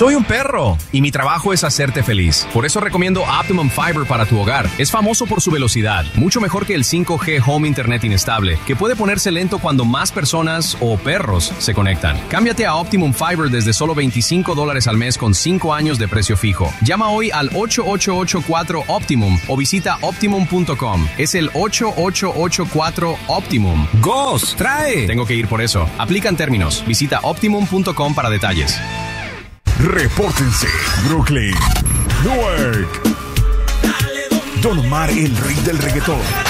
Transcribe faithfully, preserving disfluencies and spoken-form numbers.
Soy un perro y mi trabajo es hacerte feliz. Por eso recomiendo Optimum Fiber para tu hogar. Es famoso por su velocidad, mucho mejor que el cinco G Home Internet inestable, que puede ponerse lento cuando más personas o perros se conectan. Cámbiate a Optimum Fiber desde solo veinticinco dólares al mes con cinco años de precio fijo. Llama hoy al ocho ocho ocho cuatro Optimum o visita optimum punto com. Es el ocho ocho ocho cuatro Optimum. ¡Gos! ¡Trae! Tengo que ir por eso. Aplican términos. Visita optimum punto com para detalles. Repórtense, Brooklyn, Newark. Don Omar, el rey del reggaetón.